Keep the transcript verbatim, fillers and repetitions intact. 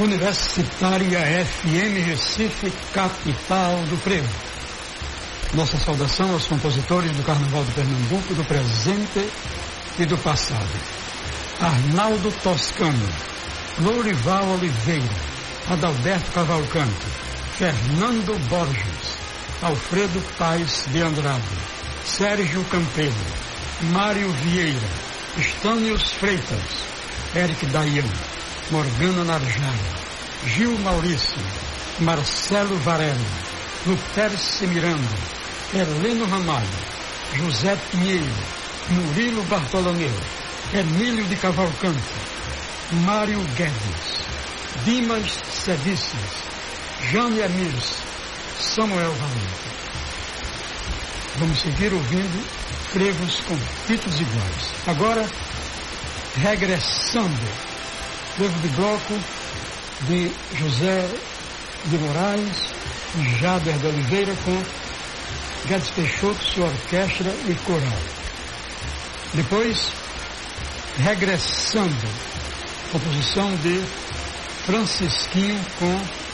Universitária F M Recife, capital do frevo. Nossa saudação aos compositores do Carnaval de Pernambuco, do presente e do passado. Arnaldo Toscano, Lourival Oliveira, Adalberto Cavalcante, Fernando Borges, Alfredo Paes de Andrade, Sérgio Campelo, Mário Vieira, Estânios Freitas, Eric Dayan, Morgana Narjara, Gil Maurício, Marcelo Varela, Luperce Miranda, Heleno Ramalho, José Pinheiro, Murilo Bartolomeu, Emílio de Cavalcante, Mário Guedes, Dimas Sedícias, Jane Amirs, Samuel Valente. Vamos seguir ouvindo frevos com títulos iguais. Agora, regressando. Frevo de bloco de José de Moraes e Jader de Oliveira com Guedes Peixoto, sua orquestra e coral. Depois, regressando, composição de Francisquinho com